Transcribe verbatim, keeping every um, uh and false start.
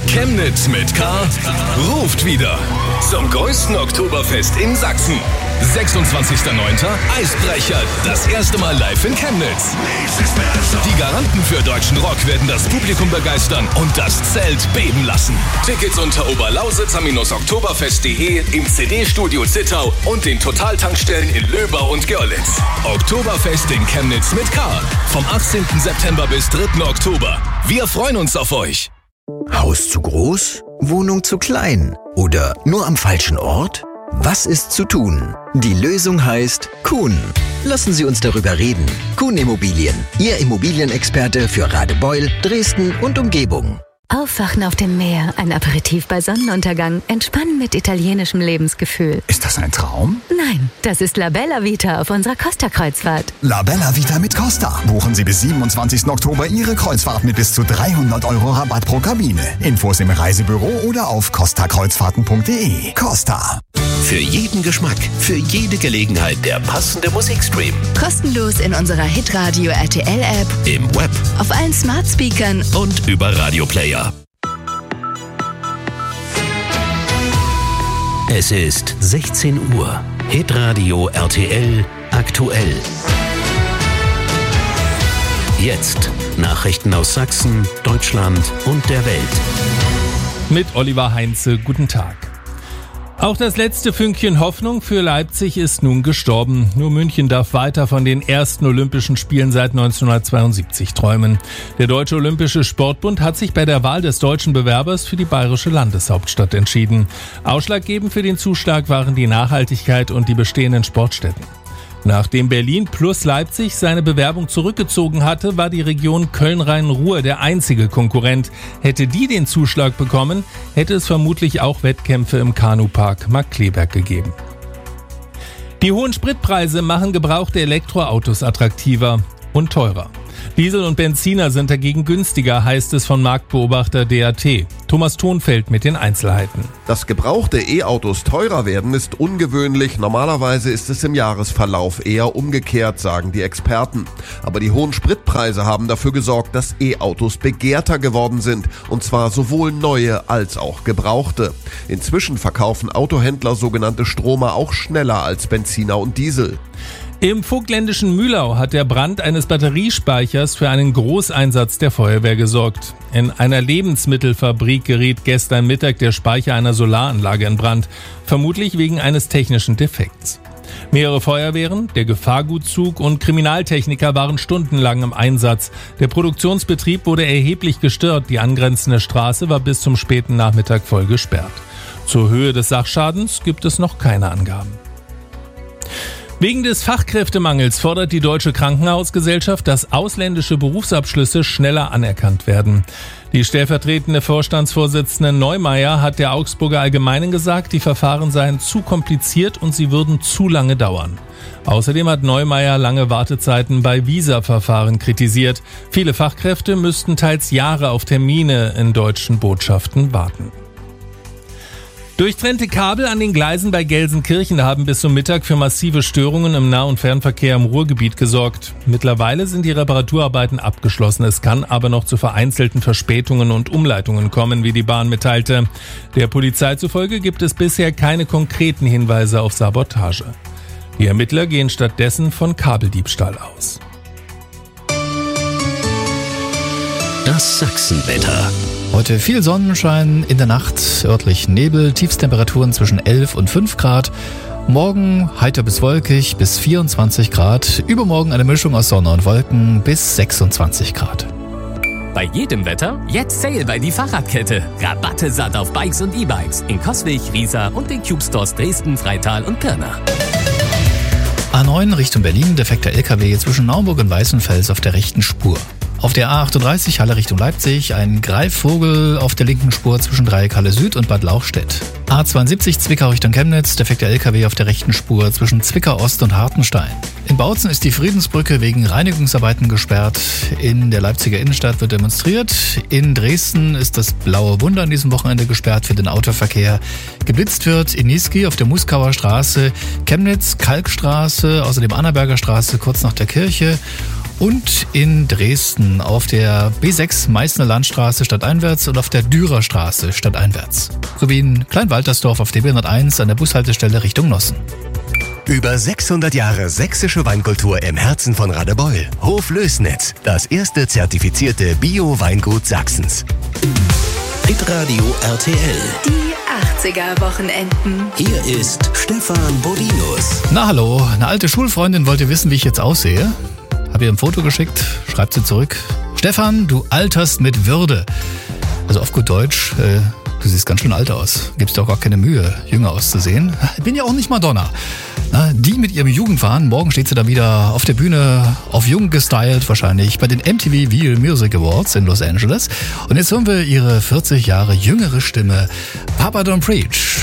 Chemnitz mit K ruft wieder zum größten Oktoberfest in Sachsen. sechsundzwanzigster neunter Eisbrecher, das erste Mal live in Chemnitz. Die Garanten für deutschen Rock werden das Publikum begeistern und das Zelt beben lassen. Tickets unter oberlausitzer oktoberfest punkt de, im C D-Studio Zittau und den Totaltankstellen in Löbau und Görlitz. Oktoberfest in Chemnitz mit K. Vom achtzehnten September bis dritten Oktober. Wir freuen uns auf euch. Haus zu groß? Wohnung zu klein? Oder nur am falschen Ort? Was ist zu tun? Die Lösung heißt Kuhn. Lassen Sie uns darüber reden. Kuhn Immobilien, Ihr Immobilienexperte für Radebeul, Dresden und Umgebung. Aufwachen auf dem Meer, ein Aperitif bei Sonnenuntergang, entspannen mit italienischem Lebensgefühl. Ist das ein Traum? Nein, das ist La Bella Vita auf unserer Costa-Kreuzfahrt. La Bella Vita mit Costa. Buchen Sie bis siebenundzwanzigsten Oktober Ihre Kreuzfahrt mit bis zu dreihundert Euro Rabatt pro Kabine. Infos im Reisebüro oder auf costa kreuzfahrten punkt de. Costa. Für jeden Geschmack, für jede Gelegenheit der passende Musikstream. Kostenlos in unserer Hitradio R T L-App, Im Web auf allen Smart-Speakern und über Radioplayer. Es ist sechzehn Uhr. Hitradio R T L aktuell. Jetzt Nachrichten aus Sachsen, Deutschland und der Welt. Mit Oliver Heinze, guten Tag. Auch das letzte Fünkchen Hoffnung für Leipzig ist nun gestorben. Nur München darf weiter von den ersten Olympischen Spielen seit neunzehnhundertzweiundsiebzig träumen. Der Deutsche Olympische Sportbund hat sich bei der Wahl des deutschen Bewerbers für die bayerische Landeshauptstadt entschieden. Ausschlaggebend für den Zuschlag waren die Nachhaltigkeit und die bestehenden Sportstätten. Nachdem Berlin plus Leipzig seine Bewerbung zurückgezogen hatte, war die Region Köln-Rhein-Ruhr der einzige Konkurrent. Hätte die den Zuschlag bekommen, hätte es vermutlich auch Wettkämpfe im Kanupark Markkleeberg gegeben. Die hohen Spritpreise machen gebrauchte Elektroautos attraktiver und teurer. Diesel und Benziner sind dagegen günstiger, heißt es von Marktbeobachter D A T. Thomas Thonfeld mit den Einzelheiten. Dass gebrauchte E-Autos teurer werden, ist ungewöhnlich. Normalerweise ist es im Jahresverlauf eher umgekehrt, sagen die Experten. Aber die hohen Spritpreise haben dafür gesorgt, dass E-Autos begehrter geworden sind. Und zwar sowohl neue als auch gebrauchte. Inzwischen verkaufen Autohändler sogenannte Stromer auch schneller als Benziner und Diesel. Im vogtländischen Mühlau hat der Brand eines Batteriespeichers für einen Großeinsatz der Feuerwehr gesorgt. In einer Lebensmittelfabrik geriet gestern Mittag der Speicher einer Solaranlage in Brand, vermutlich wegen eines technischen Defekts. Mehrere Feuerwehren, der Gefahrgutzug und Kriminaltechniker waren stundenlang im Einsatz. Der Produktionsbetrieb wurde erheblich gestört, die angrenzende Straße war bis zum späten Nachmittag voll gesperrt. Zur Höhe des Sachschadens gibt es noch keine Angaben. Wegen des Fachkräftemangels fordert die Deutsche Krankenhausgesellschaft, dass ausländische Berufsabschlüsse schneller anerkannt werden. Die stellvertretende Vorstandsvorsitzende Neumeier hat der Augsburger Allgemeinen gesagt, die Verfahren seien zu kompliziert und sie würden zu lange dauern. Außerdem hat Neumeier lange Wartezeiten bei Visa-Verfahren kritisiert. Viele Fachkräfte müssten teils Jahre auf Termine in deutschen Botschaften warten. Durchtrennte Kabel an den Gleisen bei Gelsenkirchen haben bis zum Mittag für massive Störungen im Nah- und Fernverkehr im Ruhrgebiet gesorgt. Mittlerweile sind die Reparaturarbeiten abgeschlossen. Es kann aber noch zu vereinzelten Verspätungen und Umleitungen kommen, wie die Bahn mitteilte. Der Polizei zufolge gibt es bisher keine konkreten Hinweise auf Sabotage. Die Ermittler gehen stattdessen von Kabeldiebstahl aus. Das Sachsenwetter. Heute viel Sonnenschein, in der Nacht örtlich Nebel, Tiefstemperaturen zwischen elf und fünf Grad. Morgen heiter bis wolkig bis vierundzwanzig Grad. Übermorgen eine Mischung aus Sonne und Wolken bis sechsundzwanzig Grad. Bei jedem Wetter jetzt Sale bei die Fahrradkette. Rabatte satt auf Bikes und E-Bikes in Coswig, Riesa und den Cube Stores Dresden, Freital und Pirna. A neun Richtung Berlin, defekter L K W zwischen Naumburg und Weißenfels auf der rechten Spur. Auf der A achtunddreißig Halle Richtung Leipzig ein Greifvogel auf der linken Spur zwischen Dreieck-Halle Süd und Bad Lauchstädt. A zweiundsiebzig Zwickau Richtung Chemnitz, defekter L K W auf der rechten Spur zwischen Zwickau Ost und Hartenstein. In Bautzen ist die Friedensbrücke wegen Reinigungsarbeiten gesperrt. In der Leipziger Innenstadt wird demonstriert. In Dresden ist das Blaue Wunder an diesem Wochenende gesperrt für den Autoverkehr. Geblitzt wird in Niesky auf der Muskauer Straße, Chemnitz, Kalkstraße, außerdem Annaberger Straße kurz nach der Kirche. und in Dresden auf der B sechs Meißner Landstraße stadteinwärts und auf der Dürerstraße stadteinwärts. Sowie in Kleinwaltersdorf auf D B hunderteins an der Bushaltestelle Richtung Nossen. Über sechshundert Jahre sächsische Weinkultur im Herzen von Radebeul. Hof Lößnitz, das erste zertifizierte Bio-Weingut Sachsens. Hitradio R T L. Die achtziger-Wochenenden. Hier ist Stefan Bodinus. Na hallo, eine alte Schulfreundin wollte wissen, wie ich jetzt aussehe. Hab ihr ein Foto geschickt, schreibt sie zurück. Stefan, du alterst mit Würde. Also auf gut Deutsch, äh, du siehst ganz schön alt aus. Gibst dir auch gar keine Mühe, jünger auszusehen. Bin ja auch nicht Madonna. Na, die mit ihrem Jugendwahn, morgen steht sie dann wieder auf der Bühne, auf jung gestylt wahrscheinlich, bei den M T V Video Music Awards in Los Angeles. Und jetzt hören wir ihre vierzig Jahre jüngere Stimme, Papa Don't Preach.